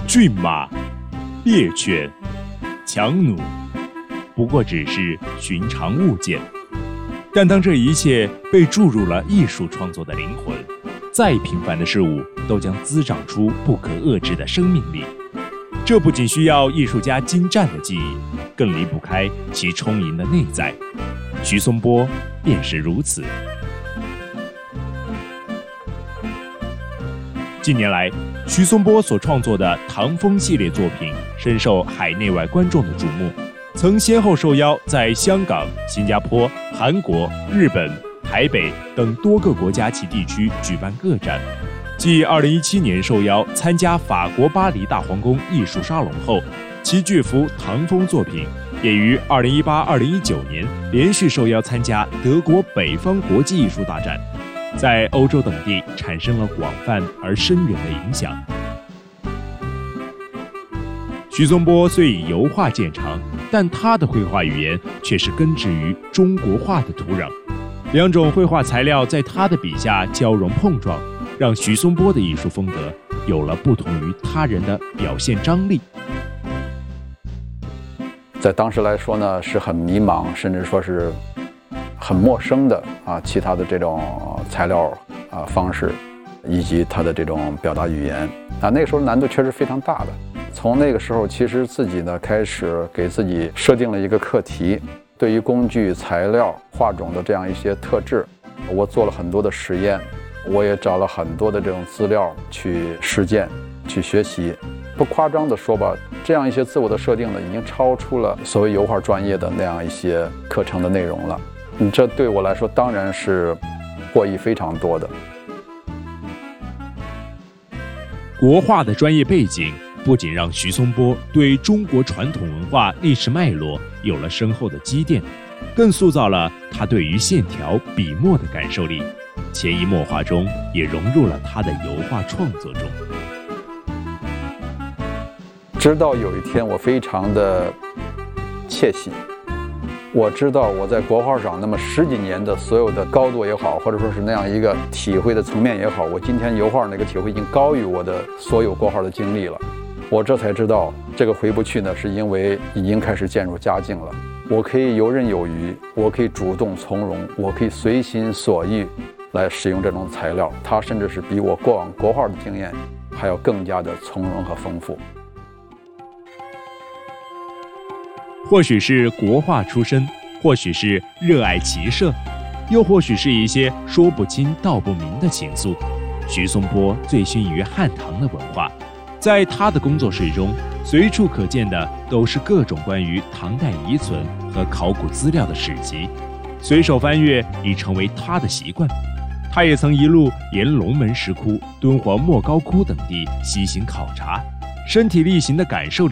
骏马、猎犬、强弩，不过只是寻常物件。但当这一切被注入了艺术创作的灵魂，再平凡的事物都将滋长出不可遏制的生命力。这不仅需要艺术家精湛的技艺，更离不开其充盈的内在。徐松波便是如此。近年来，徐松波所创作的唐风系列作品深受海内外观众的瞩目，曾先后受邀在香港、新加坡、韩国、日本、台北等多个国家及地区举办个展。继2017年受邀参加法国巴黎大皇宫艺术沙龙后，其巨幅唐风作品也于2018-2019年连续受邀参加德国北方国际艺术大展，在欧洲等地产生了广泛而深远的影响。徐松波虽以油画见长，但他的绘画语言却是根植于中国画的土壤。两种绘画材料在他的笔下交融碰撞，让徐松波的艺术风格有了不同于他人的表现张力。 在当时来说呢，是很迷茫，甚至说是很陌生的其他的这种材料方式，以及他的这种表达语言那个时候难度确实非常大的。从那个时候，其实自己呢开始给自己设定了一个课题，对于工具、材料、画种的这样一些特质，我做了很多的实验，我也找了很多的这种资料去实践、去学习。不夸张的说吧，这样一些自我的设定呢，已经超出了所谓油画专业的那样一些课程的内容了。这对我来说当然是获益非常多的。 国画的专业背景不仅让徐松波对中国传统文化历史脉络有了深厚的积淀，更塑造了他对于线条、笔墨的感受力，潜移默化中也融入了他的油画创作中。 直到有一天，我非常的窃喜，我知道我在国画上那么十几年的所有的高度也好，或者说是那样一个体会的层面也好，我今天油画那个体会已经高于我的所有国画的经历了。我这才知道，这个回不去呢，是因为已经开始渐入佳境了。我可以游刃有余，我可以主动从容，我可以随心所欲来使用这种材料，它甚至是比我过往国画的经验还要更加的从容和丰富。 或许是国画出身，或许是热爱骑射，又或许是一些说不清道不明的情愫。徐松波醉心于汉唐的文化，在他的工作室中，随处可见的都是各种关于唐代遗存和考古资料的史籍，随手翻阅已成为他的习惯。他也曾一路沿龙门石窟、敦煌莫高窟等地西行考察，身体力行的感受